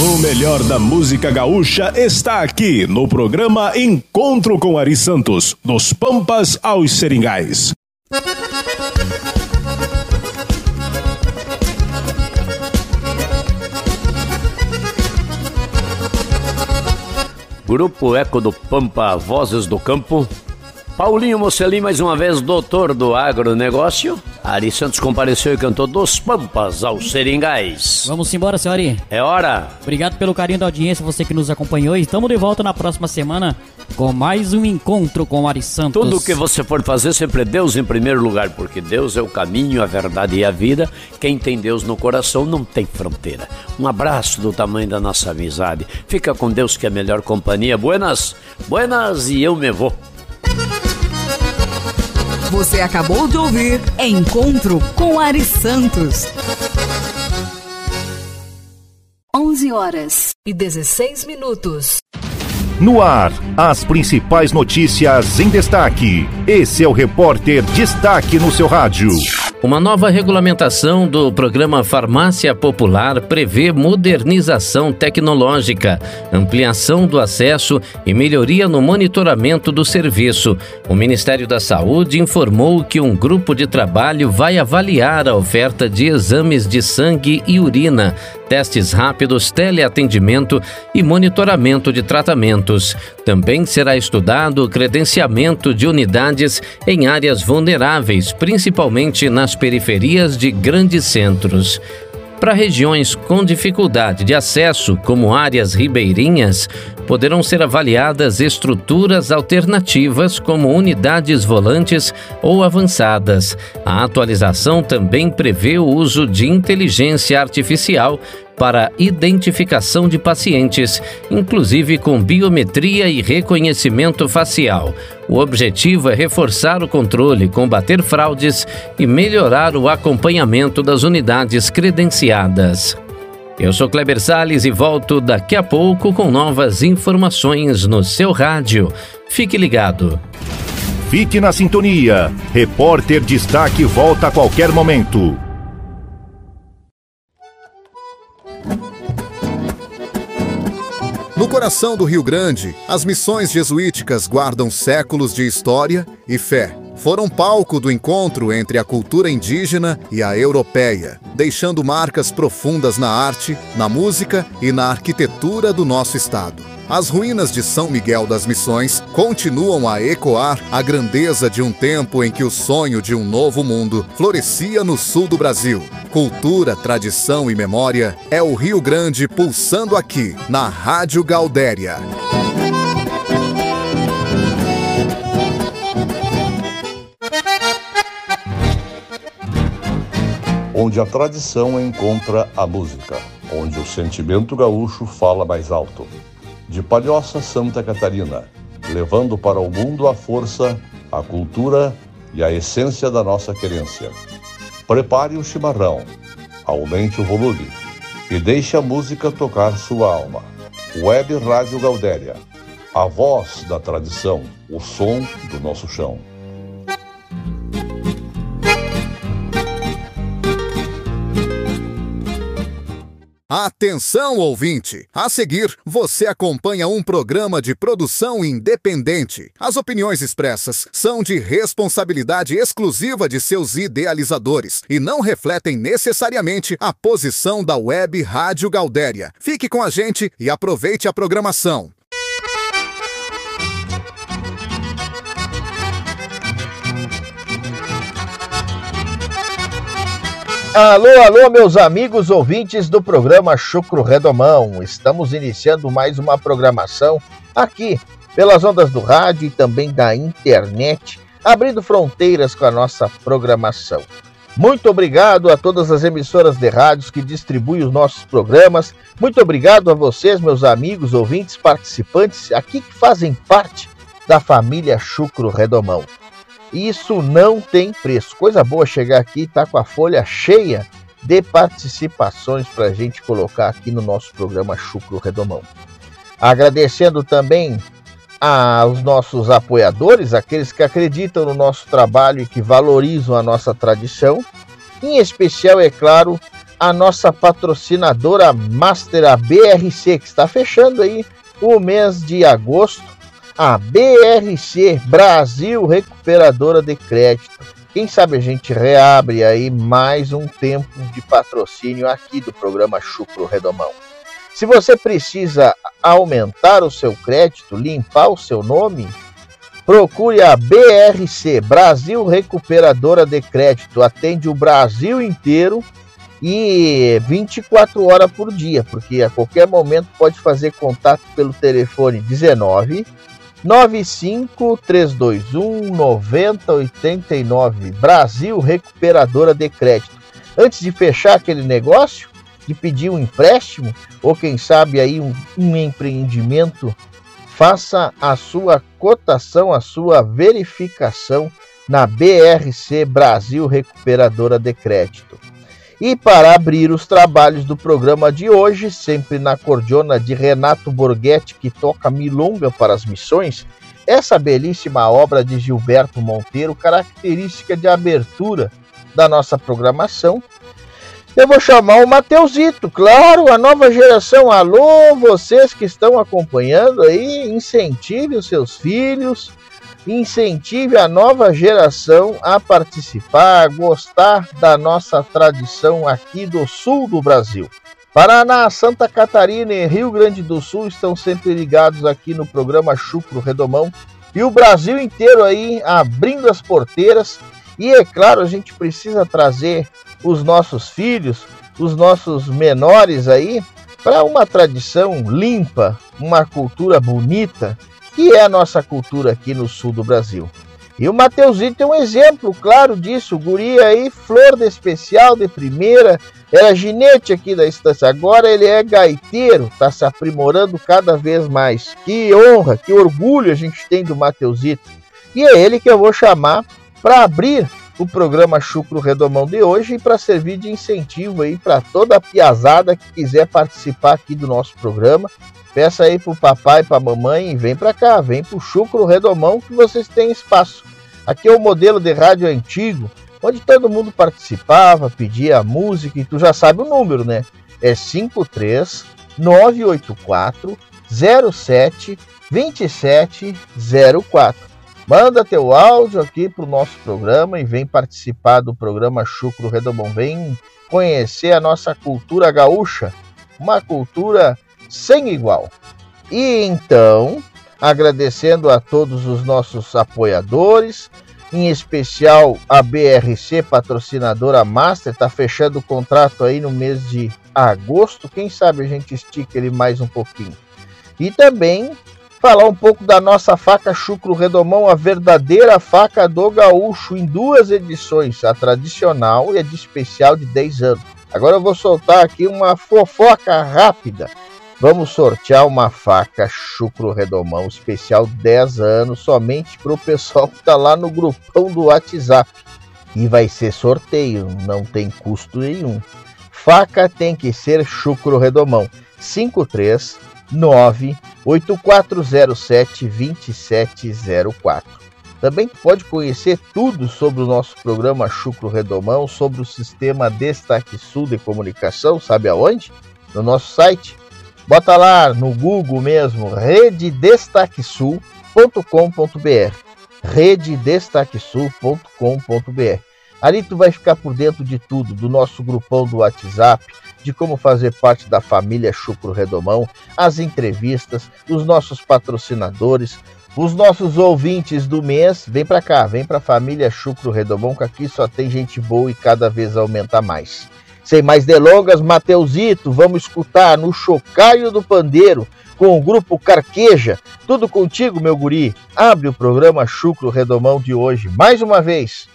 O melhor da música gaúcha está aqui no programa Encontro com Ari Santos, dos Pampas aos Seringais. Grupo Eco do Pampa, Vozes do Campo. Paulinho Mocelin, mais uma vez, doutor do agronegócio. Ari Santos compareceu e cantou Dos Pampas aos Seringais. Vamos embora, senhor Ari. É hora. Obrigado pelo carinho da audiência, você que nos acompanhou. E estamos de volta na próxima semana com mais um Encontro com Ari Santos. Tudo o que você for fazer, sempre Deus em primeiro lugar, porque Deus é o caminho, a verdade e a vida. Quem tem Deus no coração não tem fronteira. Um abraço do tamanho da nossa amizade. Fica com Deus, que é a melhor companhia. Buenas, buenas, e eu me vou. Você acabou de ouvir Encontro com Ari Santos. 11h16. No ar, as principais notícias em destaque. Esse é o Repórter Destaque no seu rádio. Uma nova regulamentação do programa Farmácia Popular prevê modernização tecnológica, ampliação do acesso e melhoria no monitoramento do serviço. O Ministério da Saúde informou que um grupo de trabalho vai avaliar a oferta de exames de sangue e urina, testes rápidos, teleatendimento e monitoramento de tratamentos. Também será estudado o credenciamento de unidades em áreas vulneráveis, principalmente nas periferias de grandes centros. Para regiões com dificuldade de acesso, como áreas ribeirinhas, poderão ser avaliadas estruturas alternativas como unidades volantes ou avançadas. A atualização também prevê o uso de inteligência artificial para identificação de pacientes, inclusive com biometria e reconhecimento facial. O objetivo é reforçar o controle, combater fraudes e melhorar o acompanhamento das unidades credenciadas. Eu sou Kleber Salles e volto daqui a pouco com novas informações no seu rádio. Fique ligado. Fique na sintonia. Repórter Destaque volta a qualquer momento. No coração do Rio Grande, as missões jesuíticas guardam séculos de história e fé. Foram palco do encontro entre a cultura indígena e a europeia, deixando marcas profundas na arte, na música e na arquitetura do nosso estado. As ruínas de São Miguel das Missões continuam a ecoar a grandeza de um tempo em que o sonho de um novo mundo florescia no sul do Brasil. Cultura, tradição e memória é o Rio Grande pulsando aqui, na Rádio Gaudéria. Onde a tradição encontra a música, onde o sentimento gaúcho fala mais alto. De Palhoça, Santa Catarina, levando para o mundo a força, a cultura e a essência da nossa querência. Prepare o chimarrão, aumente o volume e deixe a música tocar sua alma. Web Rádio Gaudéria, a voz da tradição, o som do nosso chão. Atenção, ouvinte! A seguir, você acompanha um programa de produção independente. As opiniões expressas são de responsabilidade exclusiva de seus idealizadores e não refletem necessariamente a posição da Web Rádio Gaudéria. Fique com a gente e aproveite a programação. Alô, meus amigos ouvintes do programa Chucro Redomão. Estamos iniciando mais uma programação aqui pelas ondas do rádio e também da internet, abrindo fronteiras com a nossa programação. Muito obrigado a todas as emissoras de rádios que distribuem os nossos programas. Muito obrigado a vocês, meus amigos ouvintes, participantes aqui que fazem parte da família Chucro Redomão. Isso não tem preço. Coisa boa chegar aqui e estar com a folha cheia de participações para a gente colocar aqui no nosso programa Chucro Redomão. Agradecendo também aos nossos apoiadores, aqueles que acreditam no nosso trabalho e que valorizam a nossa tradição. Em especial, é claro, a nossa patrocinadora Master, a BRC, que está fechando aí o mês de agosto. A BRC, Brasil Recuperadora de Crédito. Quem sabe a gente reabre aí mais um tempo de patrocínio aqui do programa Chucro Redomão. Se você precisa aumentar o seu crédito, limpar o seu nome, procure a BRC, Brasil Recuperadora de Crédito. Atende o Brasil inteiro e 24 horas por dia, porque a qualquer momento pode fazer contato pelo telefone 19 95 321 9089. Brasil Recuperadora de Crédito. Antes de fechar aquele negócio, de pedir um empréstimo, ou quem sabe aí um empreendimento, faça a sua cotação, a sua verificação na BRC, Brasil Recuperadora de Crédito. E para abrir os trabalhos do programa de hoje, sempre na cordiona de Renato Borghetti, que toca milonga para as missões, essa belíssima obra de Gilberto Monteiro, característica de abertura da nossa programação, eu vou chamar o Mateusito, claro, a nova geração. Alô, vocês que estão acompanhando aí, incentive os seus filhos, incentive a nova geração a participar, a gostar da nossa tradição aqui do sul do Brasil. Paraná, Santa Catarina e Rio Grande do Sul estão sempre ligados aqui no programa Chucro Redomão. E o Brasil inteiro aí abrindo as porteiras. E é claro, a gente precisa trazer os nossos filhos, os nossos menores aí, para uma tradição limpa, uma cultura bonita, que é a nossa cultura aqui no sul do Brasil. E o Mateusito é um exemplo claro disso, o guri aí, flor de especial, de primeira, era ginete aqui da estância, agora ele é gaiteiro, está se aprimorando cada vez mais. Que honra, que orgulho a gente tem do Mateusito. E é ele que eu vou chamar para abrir o programa Chucro Redomão de hoje e para servir de incentivo aí para toda a piazada que quiser participar aqui do nosso programa. Peça aí pro papai e pra mamãe e vem pra cá, vem pro Chucro Redomão que vocês têm espaço. Aqui é o modelo de rádio antigo, onde todo mundo participava, pedia música e tu já sabe o número, né? É 53 984 07 2704. Manda teu áudio aqui pro nosso programa e vem participar do programa Chucro Redomão. Vem conhecer a nossa cultura gaúcha, uma cultura sem igual. E então, agradecendo a todos os nossos apoiadores, em especial a BRC, patrocinadora Master, está fechando o contrato aí no mês de agosto, quem sabe a gente estica ele mais um pouquinho. E também falar um pouco da nossa faca Chucro Redomão, a verdadeira faca do gaúcho, em 2 edições, a tradicional e a de especial de 10 anos. Agora eu vou soltar aqui uma fofoca rápida. Vamos sortear uma faca Chucro Redomão especial 10 anos, somente para o pessoal que está lá no grupão do WhatsApp. E vai ser sorteio, não tem custo nenhum. Faca tem que ser Chucro Redomão. 539-8407-2704. Também pode conhecer tudo sobre o nosso programa Chucro Redomão, sobre o sistema Destaque Sul de comunicação, sabe aonde? No nosso site. Bota lá no Google mesmo, rededestaquesul.com.br, rededestaquesul.com.br. Ali tu vai ficar por dentro de tudo, do nosso grupão do WhatsApp, de como fazer parte da família Chucro Redomão, as entrevistas, os nossos patrocinadores, os nossos ouvintes do mês. Vem pra cá, vem pra família Chucro Redomão, que aqui só tem gente boa e cada vez aumenta mais. Sem mais delongas, Mateusito, vamos escutar no Chocalho do Pandeiro, com o grupo Carqueja. Tudo contigo, meu guri. Abre o programa Chucro Redomão de hoje, mais uma vez.